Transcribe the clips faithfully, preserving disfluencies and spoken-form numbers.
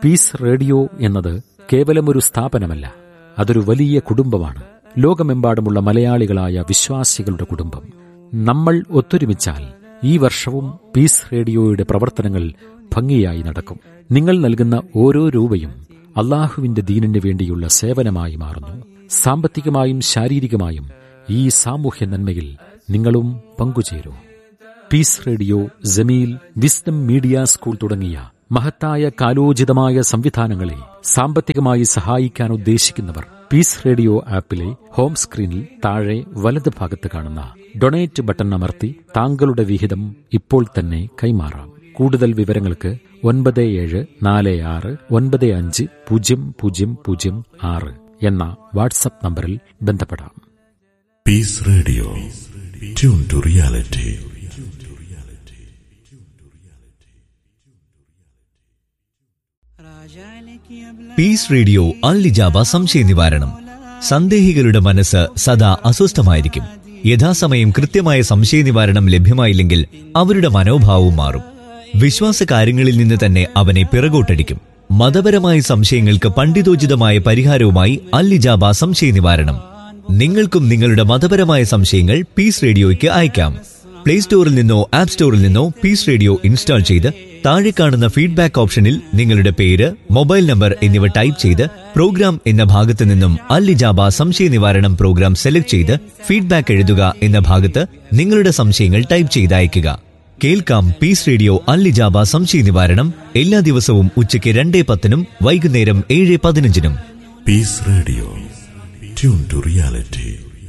Piece radio എന്നത് കേവലം ഒരു സ്ഥാപനമല്ല, അതൊരു വലിയ കുടുംബമാണ്. ലോകമെമ്പാടുമുള്ള മലയാളികളായ വിശ്വാസികളുടെ കുടുംബം. നമ്മൾ ഒത്തൊരുമിച്ചാൽ ഈ വർഷവും പീസ് റേഡിയോയുടെ പ്രവർത്തനങ്ങൾ ഭംഗിയായി നടക്കും. നിങ്ങൾ നൽകുന്ന ഓരോ രൂപയും അള്ളാഹുവിന്റെ ദീനിന് വേണ്ടിയുള്ള സേവനമായി മാറുന്നു. സാമ്പത്തികമായും ശാരീരികമായും ഈ സാമൂഹ്യ നന്മയിൽ നിങ്ങളും പങ്കുചേരൂ. Piece radio, Jameel, wisdom media school തുടങ്ങിയ മഹത്തായ കാലോചിതമായ സംവിധാനങ്ങളെ സാമ്പത്തികമായി സഹായിക്കാൻ ഉദ്ദേശിക്കുന്നവർ പീസ് റേഡിയോ ആപ്പിലെ ഹോം സ്ക്രീനിൽ താഴെ വലത് ഭാഗത്ത് കാണുന്ന ഡൊണേറ്റ് ബട്ടൺ അമർത്തി താങ്കളുടെ വിഹിതം ഇപ്പോൾ തന്നെ കൈമാറാം. കൂടുതൽ വിവരങ്ങൾക്ക് ഒൻപത് ഏഴ് നാല് ആറ് ഒൻപത് അഞ്ച് പൂജ്യം പൂജ്യം പൂജ്യം ആറ് എന്ന വാട്സ്ആപ്പ് നമ്പറിൽ ബന്ധപ്പെടാം. Piece radio, tune to reality. Piece radio അൽ ഇജാബ സംശയ നിവാരണം. സന്ദേഹികളുടെ മനസ്സ് സദാ അസ്വസ്ഥമായിരിക്കും. യഥാസമയം കൃത്യമായ സംശയ നിവാരണം ലഭ്യമായില്ലെങ്കിൽ അവരുടെ മനോഭാവവും മാറും. വിശ്വാസ കാര്യങ്ങളിൽ നിന്ന് തന്നെ അവനെ പിറകോട്ടടിക്കും. മതപരമായ സംശയങ്ങൾക്ക് പണ്ഡിതോചിതമായ പരിഹാരവുമായി അൽ ഇജാബ സംശയ നിവാരണം. നിങ്ങൾക്കും നിങ്ങളുടെ മതപരമായ സംശയങ്ങൾ പീസ് റേഡിയോയ്ക്ക് അയക്കാം. പ്ലേ സ്റ്റോറിൽ നിന്നോ ആപ്പ് സ്റ്റോറിൽ നിന്നോ പീസ് റേഡിയോ ഇൻസ്റ്റാൾ ചെയ്ത് താഴെ കാണുന്ന ഫീഡ്ബാക്ക് ഓപ്ഷനിൽ നിങ്ങളുടെ പേര്, മൊബൈൽ നമ്പർ എന്നിവ ടൈപ്പ് ചെയ്ത് പ്രോഗ്രാം എന്ന ഭാഗത്ത് നിന്നും അൽ ഇജാബ സംശയ നിവാരണം പ്രോഗ്രാം സെലക്ട് ചെയ്ത് ഫീഡ്ബാക്ക് എഴുതുക എന്ന ഭാഗത്ത് നിങ്ങളുടെ സംശയങ്ങൾ ടൈപ്പ് ചെയ്ത് അയയ്ക്കുക. കേൾക്കാം പീസ് റേഡിയോ അൽ ഇജാബ സംശയ നിവാരണം എല്ലാ ദിവസവും ഉച്ചയ്ക്ക് രണ്ടേ പത്തിനും വൈകുന്നേരം ഏഴ് പതിനഞ്ചിനും. Piece radio, tune to reality.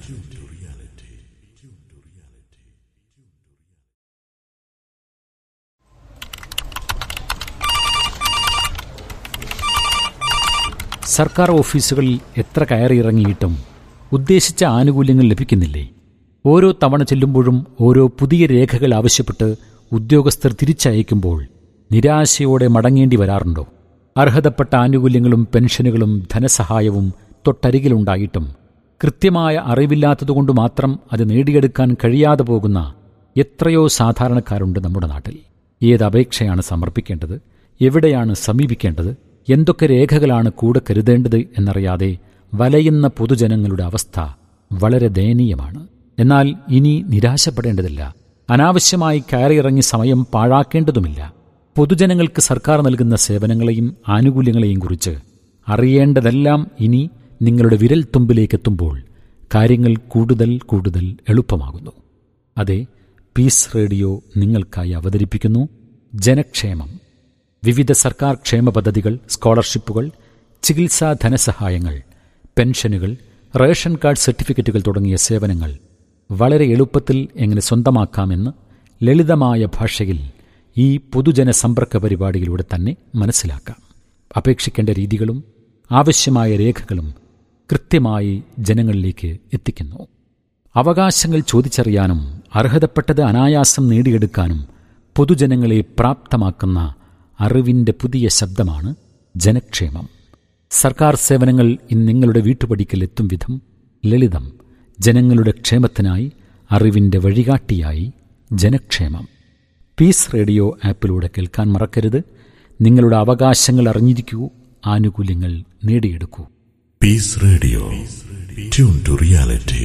സർക്കാർ ഓഫീസുകളിൽ എത്ര കയറിയിറങ്ങിയിട്ടും ഉദ്ദേശിച്ച ആനുകൂല്യങ്ങൾ ലഭിക്കുന്നില്ലേ? ഓരോ തവണ ചെല്ലുമ്പോഴും ഓരോ പുതിയ രേഖകൾ ആവശ്യപ്പെട്ട് ഉദ്യോഗസ്ഥർ തിരിച്ചയക്കുമ്പോൾ നിരാശയോടെ മടങ്ങേണ്ടി വരാറുണ്ടോ? അർഹതപ്പെട്ട ആനുകൂല്യങ്ങളും പെൻഷനുകളും ധനസഹായവും തൊട്ടരികിലുണ്ടായിട്ടും കൃത്യമായ അറിവില്ലാത്തതുകൊണ്ട് മാത്രം അത് നേടിയെടുക്കാൻ കഴിയാതെ പോകുന്ന എത്രയോ സാധാരണക്കാരുണ്ട് നമ്മുടെ നാട്ടിൽ. ഏത് അപേക്ഷയാണ് സമർപ്പിക്കേണ്ടത്? എവിടെയാണ് സമീപിക്കേണ്ടത്? എന്തൊക്കെ രേഖകളാണ് കൂടെ കരുതേണ്ടത് എന്നറിയാതെ വലയുന്ന പൊതുജനങ്ങളുടെ അവസ്ഥ വളരെ ദയനീയമാണ്. എന്നാൽ ഇനി നിരാശപ്പെടേണ്ടതില്ല. അനാവശ്യമായി കയറിയിറങ്ങി സമയം പാഴാക്കേണ്ടതുമില്ല. പൊതുജനങ്ങൾക്ക് സർക്കാർ നൽകുന്ന സേവനങ്ങളെയും ആനുകൂല്യങ്ങളെയും കുറിച്ച് അറിയേണ്ടതെല്ലാം ഇനി നിങ്ങളുടെ വിരൽത്തുമ്പിലേക്കെത്തുമ്പോൾ കാര്യങ്ങൾ കൂടുതൽ കൂടുതൽ എളുപ്പമാകുന്നു. അതെ, പീസ് റേഡിയോ നിങ്ങൾക്കായി അവതരിപ്പിക്കുന്നു ജനക്ഷേമം. വിവിധ സർക്കാർ ക്ഷേമ പദ്ധതികൾ, സ്കോളർഷിപ്പുകൾ, ചികിത്സാ ധനസഹായങ്ങൾ, പെൻഷനുകൾ, റേഷൻ കാർഡ് സർട്ടിഫിക്കറ്റുകൾ തുടങ്ങിയ സേവനങ്ങൾ വളരെ എളുപ്പത്തിൽ എങ്ങനെ സ്വന്തമാക്കാമെന്ന് ലളിതമായ ഭാഷയിൽ ഈ പൊതുജന സമ്പർക്ക പരിപാടിയിലൂടെ തന്നെ മനസ്സിലാക്കാം. അപേക്ഷിക്കേണ്ട രീതികളും ആവശ്യമായ രേഖകളും കൃത്യമായി ജനങ്ങളിലേക്ക് എത്തിക്കുന്നു. അവകാശങ്ങൾ ചോദിച്ചറിയാനും അർഹതപ്പെട്ടത് അനായാസം നേടിയെടുക്കാനും പൊതുജനങ്ങളെ പ്രാപ്തമാക്കുന്ന അറിവിൻ്റെ പുതിയ ശബ്ദമാണ് ജനക്ഷേമം. സർക്കാർ സേവനങ്ങൾ ഇന്ന് നിങ്ങളുടെ വീട്ടുപടിക്കൽ എത്തും വിധം ലളിതം. ജനങ്ങളുടെ ക്ഷേമത്തിനായി അറിവിൻ്റെ വഴികാട്ടിയായി ജനക്ഷേമം. പീസ് റേഡിയോ ആപ്പിലൂടെ കേൾക്കാൻ മറക്കരുത്. നിങ്ങളുടെ അവകാശങ്ങൾ അറിഞ്ഞിരിക്കൂ, ആനുകൂല്യങ്ങൾ നേടിയെടുക്കൂ. Piece radio, tune to reality.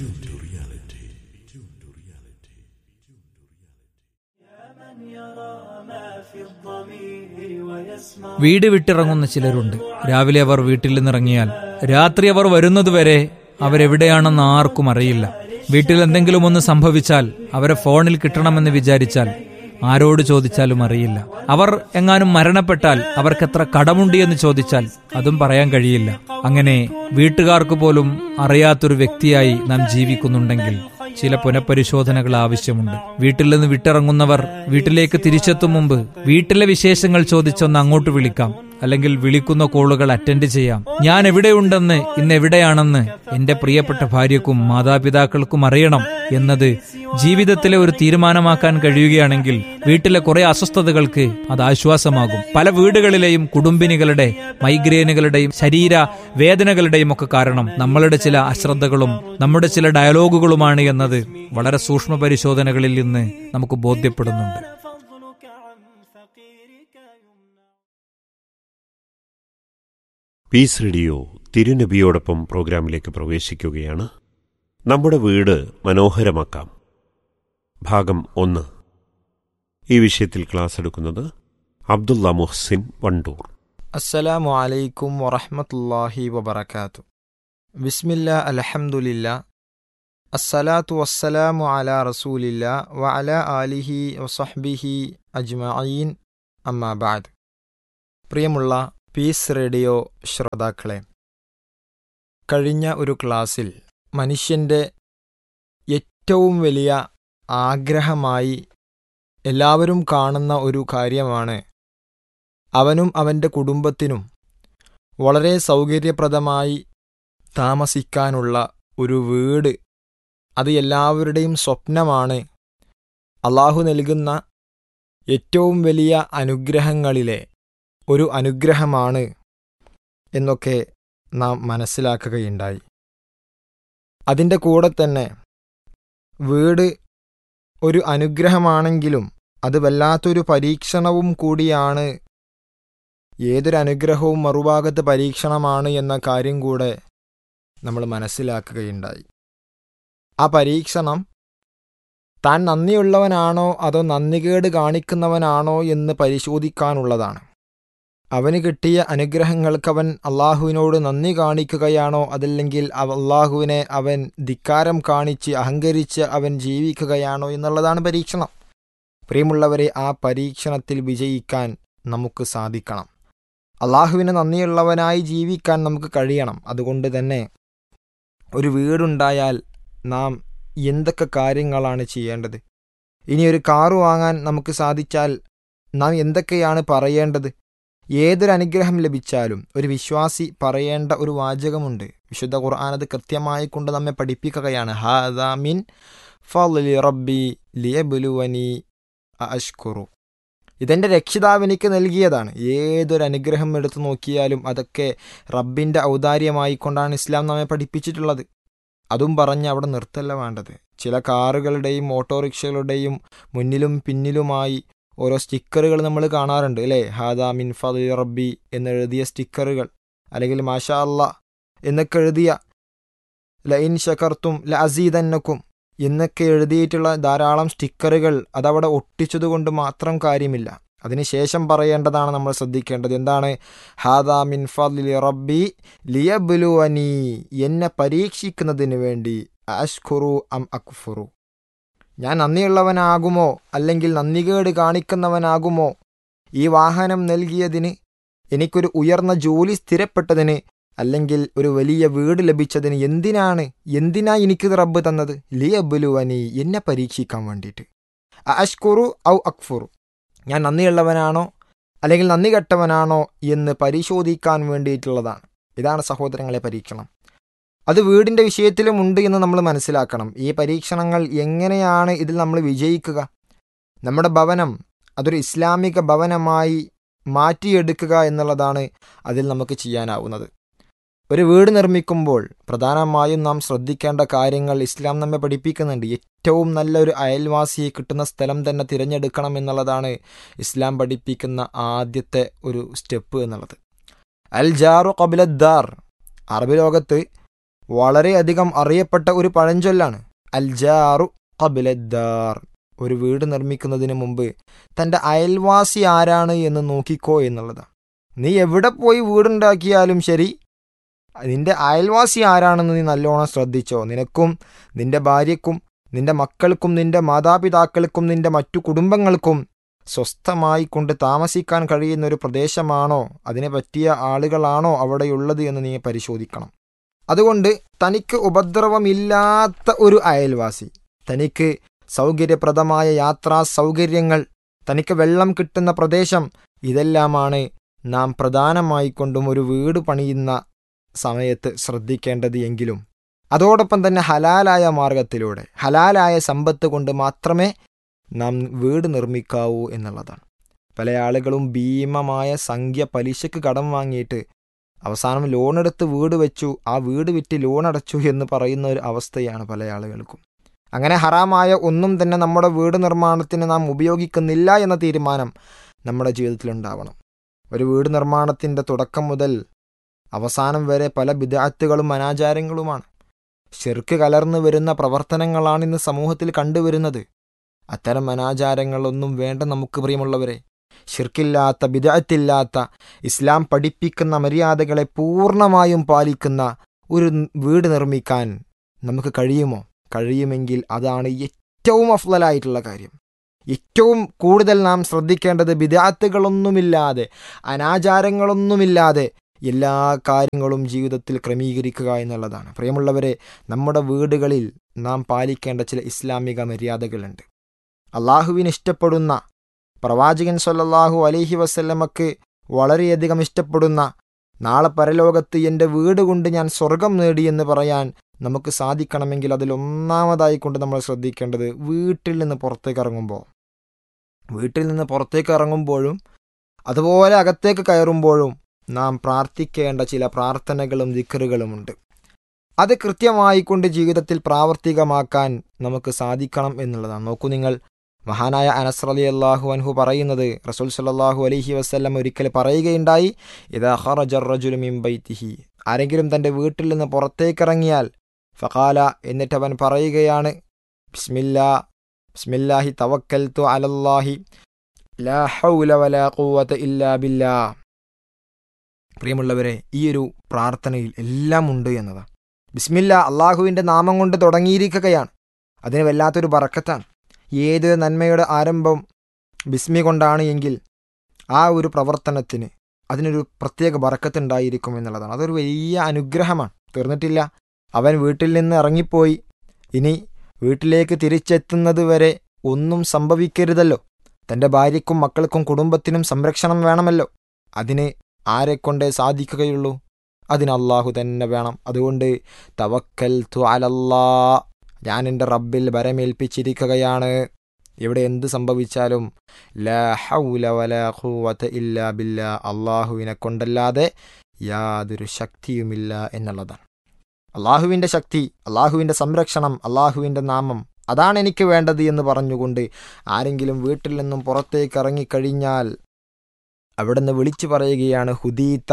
വീട് വിട്ടിറങ്ങുന്ന ചിലരുണ്ട്. രാവിലെ അവർ വീട്ടിൽ നിന്നിറങ്ങിയാൽ രാത്രി അവർ വരുന്നതുവരെ അവരെവിടെയാണെന്ന് ആർക്കും അറിയില്ല. വീട്ടിൽ എന്തെങ്കിലും ഒന്ന് സംഭവിച്ചാൽ അവരെ ഫോണിൽ കിട്ടണമെന്ന് വിചാരിച്ചാൽ ആരോട് ചോദിച്ചാലും അറിയില്ല. അവർ എങ്ങാനും മരണപ്പെട്ടാൽ അവർക്ക് എത്ര കടമുണ്ട് എന്ന് ചോദിച്ചാൽ അതും പറയാൻ കഴിയില്ല. അങ്ങനെ വീട്ടുകാർക്ക് പോലും അറിയാത്തൊരു വ്യക്തിയായി നാം ജീവിക്കുന്നുണ്ടെങ്കിൽ ചില പുനഃപരിശോധനകൾ ആവശ്യമുണ്ട്. വീട്ടിൽ നിന്ന് വിട്ടിറങ്ങുന്നവർ വീട്ടിലേക്ക് തിരിച്ചെത്തും മുമ്പ് വീട്ടിലെ വിശേഷങ്ങൾ ചോദിച്ചൊന്ന് അങ്ങോട്ട് വിളിക്കാം. അല്ലെങ്കിൽ വിളിക്കുന്ന കോളുകൾ അറ്റൻഡ് ചെയ്യാം. ഞാൻ എവിടെയുണ്ടെന്ന്, ഇന്ന് എവിടെയാണെന്ന് എന്റെ പ്രിയപ്പെട്ട ഭാര്യക്കും മാതാപിതാക്കൾക്കും അറിയണം എന്നത് ജീവിതത്തിലെ ഒരു തീരുമാനമാക്കാൻ കഴിയുകയാണെങ്കിൽ വീട്ടിലെ കുറെ അസ്വസ്ഥതകൾക്ക് അത് ആശ്വാസമാകും. പല വീടുകളിലെയും കുടുംബിനികളുടെ മൈഗ്രെയിനുകളുടെയും ശരീര വേദനകളുടെയും ഒക്കെ കാരണം നമ്മളുടെ ചില അശ്രദ്ധകളും നമ്മുടെ ചില ഡയലോഗുകളുമാണ് എന്നത് വളരെ സൂക്ഷ്മ പരിശോധനകളിൽ നിന്ന് നമുക്ക് ബോധ്യപ്പെടുന്നുണ്ട്. പീസ് റേഡിയോ തിരുനബിയോടൊപ്പം പ്രോഗ്രാമിലേക്ക് പ്രവേശിക്കുകയാണ്. നമ്മുടെ വീട് മനോഹരമാക്കാം, ഭാഗം ഒന്ന്. ഈ വിഷയത്തിൽ ക്ലാസ് എടുക്കുന്നത് അബ്ദുള്ള മുഹ്സിൻ വണ്ടൂർ. അസ്സലാമു അലൈക്കും വറഹ്മത്തുള്ളാഹി വബറകാതുഹു. ബിസ്മില്ലാ അൽഹംദുലില്ലാ അസ്സലാത്തു വസ്സലാമു അലാ റസൂലില്ലാ വഅലാ ആലിഹി വസഹ്ബിഹി അജ്മഈൻ, അമ്മാ ബഅദ്. പ്രിയമുള്ള പീസ് റേഡിയോ ശ്രോതാക്കളെ, കഴിഞ്ഞ ഒരു ക്ലാസ്സിൽ മനുഷ്യൻ്റെ ഏറ്റവും വലിയ ആഗ്രഹമായി എല്ലാവരും കാണുന്ന ഒരു കാര്യമാണ് അവനും അവൻ്റെ കുടുംബത്തിനും വളരെ സൗകര്യപ്രദമായി താമസിക്കാനുള്ള ഒരു വീട്. അത് എല്ലാവരുടെയും സ്വപ്നമാണ്. അള്ളാഹു നൽകുന്ന ഏറ്റവും വലിയ അനുഗ്രഹങ്ങളിലെ ഒരു അനുഗ്രഹമാണ് എന്നൊക്കെ നാം മനസ്സിലാക്കുകയുണ്ടായി. അതിൻ്റെ കൂടെ തന്നെ വീട് ഒരു അനുഗ്രഹമാണെങ്കിലും അത് വല്ലാത്തൊരു പരീക്ഷണവും കൂടിയാണ്. ഏതൊരു അനുഗ്രഹവും മറുഭാഗത്ത് പരീക്ഷണമാണ് എന്ന കാര്യം കൂടെ നമ്മൾ മനസ്സിലാക്കുകയുണ്ടായി. ആ പരീക്ഷണം താൻ നന്ദിയുള്ളവനാണോ അതോ നന്ദികേട് കാണിക്കുന്നവനാണോ എന്ന് പരിശോധിക്കാനുള്ളതാണ്. അവന് കിട്ടിയ അനുഗ്രഹങ്ങൾക്ക് അവൻ അള്ളാഹുവിനോട് നന്ദി കാണിക്കുകയാണോ, അതല്ലെങ്കിൽ അള്ളാഹുവിനെ അവൻ ധിക്കാരം കാണിച്ച് അഹങ്കരിച്ച് അവൻ ജീവിക്കുകയാണോ എന്നുള്ളതാണ് പരീക്ഷണം. പ്രിയമുള്ളവരെ, ആ പരീക്ഷണത്തിൽ വിജയിക്കാൻ നമുക്ക് സാധിക്കണം. അള്ളാഹുവിന് നന്ദിയുള്ളവനായി ജീവിക്കാൻ നമുക്ക് കഴിയണം. അതുകൊണ്ട് തന്നെ ഒരു വീടുണ്ടായാൽ നാം എന്തൊക്കെ കാര്യങ്ങളാണ് ചെയ്യേണ്ടത്? ഇനി ഒരു കാറ് വാങ്ങാൻ നമുക്ക് സാധിച്ചാൽ നാം എന്തൊക്കെയാണ് പറയേണ്ടത്? ഏതൊരു അനുഗ്രഹം ലഭിച്ചാലും ഒരു വിശ്വാസി പറയേണ്ട ഒരു വാചകമുണ്ട്. വിശുദ്ധ ഖുർആൻ അത് കൃത്യമായി കൊണ്ട് നമ്മെ പഠിപ്പിക്കുകയാണ്. ഹാദാ മിൻ ഫളി റബ്ബി ലിയബ്ലുവനി അഷ്കുറു. ഇതെൻ്റെ രക്ഷിതാവ് എനിക്ക് നൽകിയതാണ്. ഏതൊരു അനുഗ്രഹം എടുത്തു നോക്കിയാലും അതൊക്കെ റബ്ബിൻ്റെ ഔദാര്യമായി കൊണ്ടാണ് ഇസ്ലാം നമ്മെ പഠിപ്പിച്ചിട്ടുള്ളത്. അതും പറഞ്ഞ് അവിടെ നിർത്തല്ല വേണ്ടത്. ചില കാറുകളുടെയും ഓട്ടോറിക്ഷകളുടെയും മുന്നിലും പിന്നിലുമായി ഓരോ സ്റ്റിക്കറുകൾ നമ്മൾ കാണാറുണ്ട്, അല്ലേ? ഹാദാ മിൻ ഫളി റബ്ബി എന്നെഴുതിയ സ്റ്റിക്കറുകൾ, അല്ലെങ്കിൽ മാഷാ അല്ലാ എന്നൊക്കെ എഴുതിയ, ലഇൻ ശകർത്തും ലഅസീദന്നക്കും എന്നൊക്കെ എഴുതിയിട്ടുള്ള ധാരാളം സ്റ്റിക്കറുകൾ അതവിടെ ഒട്ടിച്ചതുകൊണ്ട് മാത്രം കാര്യമില്ല. അതിനുശേഷം പറയേണ്ടതാണ് നമ്മൾ ശ്രദ്ധിക്കേണ്ടത്. എന്താണ്? ഹാദാ മിൻ ഫളി റബ്ബി ലിയബ്ലുവനി, എന്നെ പരീക്ഷിക്കുന്നതിന് വേണ്ടി, അഷ്കുറു അം അക്ഫുറു, ഞാൻ നന്ദിയുള്ളവനാകുമോ അല്ലെങ്കിൽ നന്ദികേട് കാണിക്കുന്നവനാകുമോ? ഈ വാഹനം നൽകിയതിന്, എനിക്കൊരു ഉയർന്ന ജോലി സ്ഥിരപ്പെട്ടതിന്, അല്ലെങ്കിൽ ഒരു വലിയ വീട് ലഭിച്ചതിന് എന്തിനാണ് എന്തിനാ എനിക്കിത് റബ്ബ് തന്നത്? ലിയബ്ലുവനി, എന്നെ പരീക്ഷിക്കാൻ വേണ്ടിയിട്ട്. അഷ്കുറു ഔ അക്ഫുറു, ഞാൻ നന്ദിയുള്ളവനാണോ അല്ലെങ്കിൽ നന്ദി കെട്ടവനാണോ എന്ന് പരിശോധിക്കാൻ വേണ്ടിയിട്ടുള്ളതാണ്. ഇതാണ് സഹോദരങ്ങളെ പരീക്ഷണം. അത് വീടിൻ്റെ വിഷയത്തിലും ഉണ്ട് എന്ന് നമ്മൾ മനസ്സിലാക്കണം. ഈ പരീക്ഷണങ്ങൾ എങ്ങനെയാണ് ഇതിൽ നമ്മൾ വിജയിക്കുക? നമ്മുടെ ഭവനം അതൊരു ഇസ്ലാമിക ഭവനമായി മാറ്റിയെടുക്കുക എന്നുള്ളതാണ് അതിൽ നമുക്ക് ചെയ്യാനാവുന്നത്. ഒരു വീട് നിർമ്മിക്കുമ്പോൾ പ്രധാനമായും നാം ശ്രദ്ധിക്കേണ്ട കാര്യങ്ങൾ ഇസ്ലാം നമ്മെ പഠിപ്പിക്കുന്നുണ്ട്. ഏറ്റവും നല്ലൊരു അയൽവാസിയെ കിട്ടുന്ന സ്ഥലം തന്നെ തിരഞ്ഞെടുക്കണം എന്നുള്ളതാണ് ഇസ്ലാം പഠിപ്പിക്കുന്ന ആദ്യത്തെ ഒരു സ്റ്റെപ്പ് എന്നുള്ളത്. അൽ ജാറു ഖബ്ലദ്ദാർ, അറബി ലോകത്ത് വളരെയധികം അറിയപ്പെട്ട ഒരു പഴഞ്ചൊല്ലാണ്. അൽ ജാറു ഖബ്ലദ്ദാർ, ഒരു വീട് നിർമ്മിക്കുന്നതിന് മുമ്പ് തൻ്റെ അയൽവാസി ആരാണ് എന്ന് നോക്കിക്കോ എന്നുള്ളതാണ്. നീ എവിടെ പോയി വീടുണ്ടാക്കിയാലും ശരി, നിന്റെ അയൽവാസി ആരാണെന്ന് നീ നല്ലോണം ശ്രദ്ധിച്ചോ. നിനക്കും നിന്റെ ഭാര്യയ്ക്കും നിന്റെ മക്കൾക്കും നിന്റെ മാതാപിതാക്കൾക്കും നിന്റെ മറ്റു കുടുംബങ്ങൾക്കും സ്വസ്ഥമായി കൊണ്ട് താമസിക്കാൻ കഴിയുന്ന ഒരു പ്രദേശമാണോ, അതിനെ പറ്റിയ ആളുകളാണോ അവിടെയുള്ളത് എന്ന് നീ പരിശോധിക്കണം. അതുകൊണ്ട് തനിക്ക് ഉപദ്രവമില്ലാത്ത ഒരു അയൽവാസി, തനിക്ക് സൗകര്യപ്രദമായ യാത്രാ സൗകര്യങ്ങൾ, തനിക്ക് വെള്ളം കിട്ടുന്ന പ്രദേശം, ഇതെല്ലാമാണ് നാം പ്രധാനമായിക്കൊണ്ടും ഒരു വീട് പണിയുന്ന സമയത്ത് ശ്രദ്ധിക്കേണ്ടത്. എങ്കിലും അതോടൊപ്പം തന്നെ ഹലാലായ മാർഗത്തിലൂടെ ഹലാലായ സമ്പത്ത് കൊണ്ട് മാത്രമേ നാം വീട് നിർമ്മിക്കാവൂ എന്നുള്ളതാണ്. പല ആളുകളും ഭീമമായ സംഖ്യ പലിശക്ക് കടം വാങ്ങിയിട്ട് അവസാനം ലോണെടുത്ത് വീട് വെച്ചു, ആ വീട് വിറ്റ് ലോൺ അടച്ചു എന്ന് പറയുന്ന ഒരു അവസ്ഥയാണ് പല ആളുകൾക്കും. അങ്ങനെ ഹറാമായ ഒന്നും തന്നെ നമ്മുടെ വീട് നിർമ്മാണത്തിന് നാം ഉപയോഗിക്കുന്നില്ല എന്ന തീരുമാനം നമ്മുടെ ജീവിതത്തിലുണ്ടാവണം. ഒരു വീട് നിർമ്മാണത്തിൻ്റെ തുടക്കം മുതൽ അവസാനം വരെ പല ബിദ്അത്തുകളും അനാചാരങ്ങളുമാണ്. ശിർക്ക് കലർന്നു വരുന്ന പ്രവർത്തനങ്ങളാണ് ഇന്ന് സമൂഹത്തിൽ കണ്ടുവരുന്നത്. അത്തരം അനാചാരങ്ങളൊന്നും വേണ്ട നമുക്ക് പ്രിയമുള്ളവരെ. ശിർക്കില്ലാത്ത, ബിദ്അത്തില്ലാത്ത, ഇസ്ലാം പഠിപ്പിക്കുന്ന മര്യാദകളെ പൂർണ്ണമായും പാലിക്കുന്ന ഒരു വീട് നിർമ്മിക്കാൻ നമുക്ക് കഴിയുമോ? കഴിയുമെങ്കിൽ അതാണ് ഏറ്റവും അഫ്ളലായിട്ടുള്ള കാര്യം. ഏറ്റവും കൂടുതൽ നാം ശ്രദ്ധിക്കേണ്ടത് ബിദ്അത്തുകളൊന്നുമില്ലാതെ, അനാചാരങ്ങളൊന്നുമില്ലാതെ എല്ലാ കാര്യങ്ങളും ജീവിതത്തിൽ ക്രമീകരിക്കുക എന്നുള്ളതാണ്. പ്രിയമുള്ളവരെ, നമ്മുടെ വീടുകളിൽ നാം പാലിക്കേണ്ട ചില ഇസ്ലാമിക മര്യാദകളുണ്ട്. അള്ളാഹുവിന് ഇഷ്ടപ്പെടുന്ന, പ്രവാചകൻ സ്വല്ലല്ലാഹു അലൈഹി വസല്ലമക്ക് വളരെയധികം ഇഷ്ടപ്പെടുന്ന, നാളെ പരലോകത്ത് എൻ്റെ വീട് കൊണ്ട് ഞാൻ സ്വർഗം നേടിയെന്ന് പറയാൻ നമുക്ക് സാധിക്കണമെങ്കിൽ അതിലൊന്നാമതായി കൊണ്ട് നമ്മൾ ശ്രദ്ധിക്കേണ്ടത് വീട്ടിൽ നിന്ന് പുറത്തേക്ക് ഇറങ്ങുമ്പോൾ വീട്ടിൽ നിന്ന് പുറത്തേക്ക് ഇറങ്ങുമ്പോഴും അതുപോലെ അകത്തേക്ക് കയറുമ്പോഴും നാം പ്രാർത്ഥിക്കേണ്ട ചില പ്രാർത്ഥനകളും ദിക്റുകളുമുണ്ട്. അത് കൃത്യമായി കൊണ്ട് ജീവിതത്തിൽ പ്രാവർത്തികമാക്കാൻ നമുക്ക് സാധിക്കണം എന്നുള്ളതാണ്. നോക്കൂ നിങ്ങൾ, മഹാനായ അനസ് റളിയല്ലാഹു അൻഹു പറയുന്നത്, റസൂൽ സല്ലല്ലാഹു അലൈഹി വസല്ലം ഒരിക്കൽ പറയുകയുണ്ടായി, ഇദാ ഖറജ റജുലു മിൻ ബൈതിഹി, ആരെങ്കിലും തൻ്റെ വീട്ടിൽ നിന്ന് പുറത്തേക്കിറങ്ങിയാൽ, ഫഖാല, എന്നിട്ടവൻ പറയുകയാണ്, ബിസ്മില്ലാ ബിസ്മില്ലാഹി തവക്കൽതു അലല്ലാഹി ലാ ഹൗല വലാ ഖുവത ഇല്ലാ ബില്ലാ. പ്രിയമുള്ളവരെ, ഈ ഒരു പ്രാർത്ഥനയിൽ എല്ലാം ഉണ്ട് എന്നതാണ്. ബിസ്മില്ല, അള്ളാഹുവിൻ്റെ നാമം കൊണ്ട് തുടങ്ങിയിരിക്കുകയാണ്. അതിന് വല്ലാത്തൊരു ബറക്കത്താണ്. ഏത് നന്മയുടെ ആരംഭം ബിസ്മി കൊണ്ടാണ് എങ്കിൽ ആ ഒരു പ്രവർത്തനത്തിന് അതിനൊരു പ്രത്യേക ബറക്കത്തുണ്ടായിരിക്കും എന്നുള്ളതാണ്. അതൊരു വലിയ അനുഗ്രഹമാണ്. തീർന്നിട്ടില്ല. അവൻ വീട്ടിൽ നിന്ന് ഇറങ്ങിപ്പോയി, ഇനി വീട്ടിലേക്ക് തിരിച്ചെത്തുന്നത് വരെ ഒന്നും സംഭവിക്കരുതല്ലോ. തൻ്റെ ഭാര്യയ്ക്കും മക്കൾക്കും കുടുംബത്തിനും സംരക്ഷണം വേണമല്ലോ. അതിന് ആരെക്കൊണ്ടേ സാധിക്കുകയുള്ളൂ? അതിന് അള്ളാഹു തന്നെ വേണം. അതുകൊണ്ട് തവക്കൽതു അലല്ലാ, ഞാൻ എൻ്റെ റബ്ബിൽ ഭരമേൽപ്പിച്ചിരിക്കുകയാണ്. ഇവിടെ എന്ത് സംഭവിച്ചാലും ലാ ഹൗല വലാ ഖുവത ഇല്ലാ ബില്ലാ, അള്ളാഹുവിനെ കൊണ്ടല്ലാതെ യാതൊരു ശക്തിയുമില്ല എന്നുള്ളതാണ്. അള്ളാഹുവിൻ്റെ ശക്തി, അള്ളാഹുവിൻ്റെ സംരക്ഷണം, അള്ളാഹുവിൻ്റെ നാമം, അതാണ് എനിക്ക് വേണ്ടത് എന്ന് പറഞ്ഞുകൊണ്ട് ആരെങ്കിലും വീട്ടിൽ നിന്നും പുറത്തേക്ക് ഇറങ്ങിക്കഴിഞ്ഞാൽ അവിടുന്ന് വിളിച്ചു പറയുകയാണ്, ഹുദീത്ത,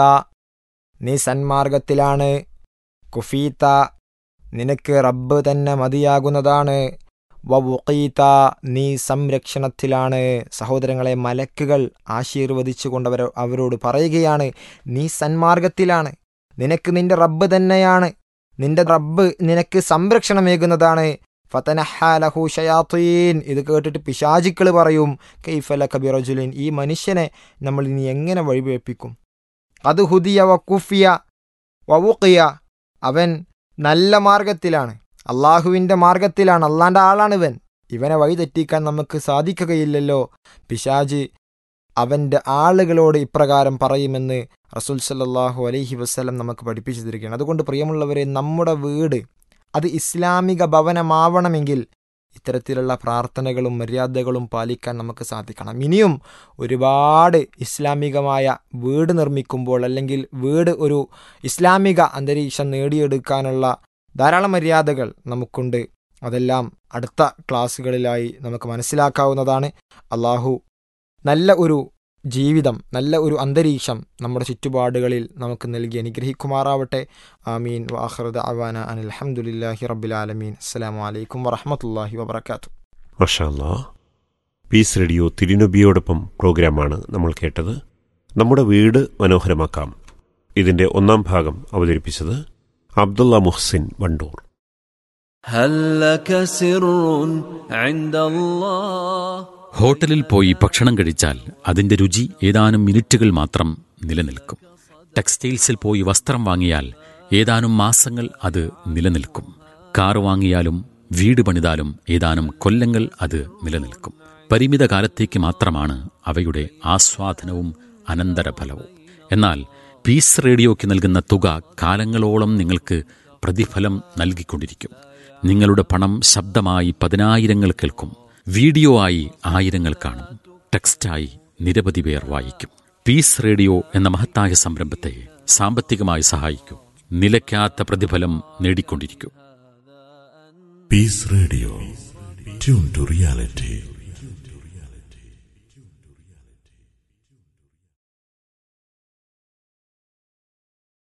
നീ സന്മാർഗത്തിലാണ്, കുഫീത്ത, നിനക്ക് റബ്ബ് തന്നെ മതിയാകുന്നതാണ്, വവുഖീത്ത, നീ സംരക്ഷണത്തിലാണ്. സഹോദരങ്ങളെ, മലക്കുകൾ ആശീർവദിച്ചു കൊണ്ടവർ അവരോട് പറയുകയാണ്, നീ സന്മാർഗത്തിലാണ്, നിനക്ക് നിന്റെ റബ്ബ് തന്നെയാണ്, നിന്റെ റബ്ബ് നിനക്ക് സംരക്ഷണമേകുന്നതാണ്. ഫതനഹാലഹു ഷയാത്തീൻ, ഇത് കേട്ടിട്ട് പിശാചുക്കൾ പറയും, കൈഫലക ബിറജുലിൻ, ഈ മനുഷ്യനെ നമ്മൾ ഇനി എങ്ങനെ വഴിപിഴപ്പിക്കും? അത് ഹുദിയ വകുഫിയ വവുഖിയ, അവൻ നല്ല മാർഗത്തിലാണ്, അള്ളാഹുവിൻ്റെ മാർഗത്തിലാണ്, അള്ളാൻ്റെ ആളാണ് ഇവൻ, ഇവനെ വഴി തെറ്റിക്കാൻ നമുക്ക് സാധിക്കുകയില്ലല്ലോ. പിശാജ് അവൻ്റെ ആളുകളോട് ഇപ്രകാരം പറയുമെന്ന് റസൂൽ സല്ലല്ലാഹു അലൈഹി വസല്ലം നമുക്ക് പഠിപ്പിച്ചു തരികയാണ്. അതുകൊണ്ട് പ്രിയമുള്ളവരെ, നമ്മുടെ വീട് അത് ഇസ്ലാമിക ഭവനമാവണമെങ്കിൽ ഇത്തരത്തിലുള്ള പ്രാർത്ഥനകളും മര്യാദകളും പാലിക്കാൻ നമുക്ക് സാധിക്കണം. ഇനിയും ഒരുപാട് ഇസ്ലാമികമായ വീട് നിർമ്മിക്കുമ്പോൾ, അല്ലെങ്കിൽ വീട് ഒരു ഇസ്ലാമിക അന്തരീക്ഷം നേടിയെടുക്കാനുള്ള ധാരാളം മര്യാദകൾ നമുക്കുണ്ട്. അതെല്ലാം അടുത്ത ക്ലാസ്സുകളിലായി നമുക്ക് മനസ്സിലാക്കാവുന്നതാണ്. അള്ളാഹു നല്ല ഒരു ജീവിതം, നല്ല ഒരു അന്തരീക്ഷം നമ്മുടെ ചുറ്റുപാടുകളിൽ നമുക്ക് നൽകി അനുഗ്രഹിക്കുമാറാവട്ടെ. ആമീൻ. വആഖിറു ദഅവാന അനിൽ ഹംദുലില്ലാഹി റബ്ബിൽ ആലമീൻ. അസ്സലാമു അലൈക്കും വറഹ്മത്തുള്ളാഹി വബറകാതുഹു. മാഷാ അല്ലാഹ്. പീസ് റേഡിയോ തിരുനബിയോടൊപ്പം പ്രോഗ്രാമാണ് നമ്മൾ കേട്ടത്. നമ്മുടെ വീട് മനോഹരമാക്കാം. ഇതിന്റെ ഒന്നാം ഭാഗം അവതരിപ്പിച്ചത് അബ്ദുള്ള മുഹ്സിൻ വണ്ടൂർ. ഹോട്ടലിൽ പോയി ഭക്ഷണം കഴിച്ചാൽ അതിന്റെ രുചി ഏതാനും മിനിറ്റുകൾ മാത്രം നിലനിൽക്കും. ടെക്സ്റ്റൈൽസിൽ പോയി വസ്ത്രം വാങ്ങിയാൽ ഏതാനും മാസങ്ങൾ അത് നിലനിൽക്കും. കാർ വാങ്ങിയാലും വീട് പണിതാലും ഏതാനും കൊല്ലങ്ങൾ അത് നിലനിൽക്കും. പരിമിത കാലത്തേക്ക് മാത്രമാണ് അവയുടെ ആസ്വാദനവും അനന്തരഫലവും. എന്നാൽ പീസ് റേഡിയോയ്ക്ക് നൽകുന്ന തുക കാലങ്ങളോളം നിങ്ങൾക്ക് പ്രതിഫലം നൽകിക്കൊണ്ടിരിക്കും. നിങ്ങളുടെ പണം ശബ്ദമായി പതിനായിരങ്ങൾ കേൾക്കും, വീഡിയോ ആയി ആയിരങ്ങൾ കാണും, ടെക്സ്റ്റായി നിരവധി പേർ വായിക്കും. പീസ് റേഡിയോ എന്ന മഹത്തായ സംരംഭത്തെ സാമ്പത്തികമായി സഹായിക്കൂ. നിലയ്ക്കാത്ത പ്രതിഫലം നേടിക്കൊണ്ടിരിക്കൂ. Piece radio, tune to reality.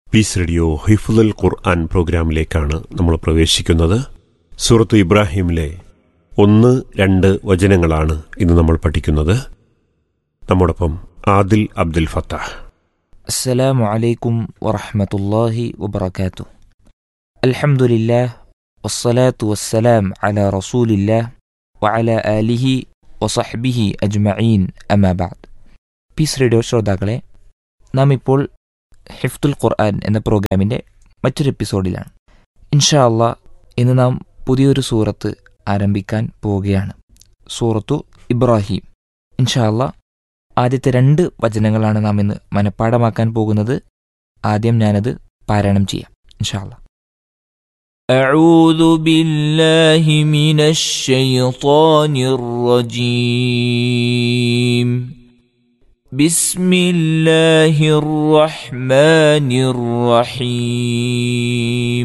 Piece radio ഹിഫ്ളുൽ ഖുർആൻ പ്രോഗ്രാമിലേക്കാണ് നമ്മൾ പ്രവേശിക്കുന്നത്. സൂറത്ത് ഇബ്രാഹിമിലെ ഒന്ന് രണ്ട് വചനങ്ങളാണ് ഇന്ന് നമ്മൾ പഠിക്കുന്നത്. നമ്മോടൊപ്പം ആദിൽ അബ്ദുൽ ഫത്താഹ്. അസ്സലാമു അലൈക്കും വറഹ്മത്തുള്ളാഹി വബറകാതുഹു. അൽഹംദുലില്ലാഹ് വസ്സലാത്തു വസ്സലാം അലാ റസൂലില്ലാഹ് വഅലാ ആലിഹി വസഹ്ബിഹി അജ്മഈൻ അമാ ബഅദ്. പീസ് റേഡിയോ ശ്രോതാക്കളെ, നാം ഇപ്പോൾ ഹിഫ്തുൽ ഖുർആൻ എന്ന പ്രോഗ്രാമിൻ്റെ മറ്റൊരു എപ്പിസോഡിലാണ്. ഇൻഷാ അല്ലാഹ് ഇന്ന് നാം പുതിയൊരു സൂറത്ത് ആരംഭിക്കാൻ പോവുകയാണ്. സൂറത്തു ഇബ്രാഹിം. ഇൻഷാ അല്ലാഹ് ആദ്യത്തെ രണ്ട് വചനങ്ങളാണ് നാം ഇന്ന് മനഃപ്പാഠമാക്കാൻ പോകുന്നത്. ആദ്യം ഞാനത് പാരായണം ചെയ്യാം. ഇൻഷാ അല്ലാഹ്. أعوذ بالله من الشيطان الرجيم. بسم الله الرحمن الرحيم.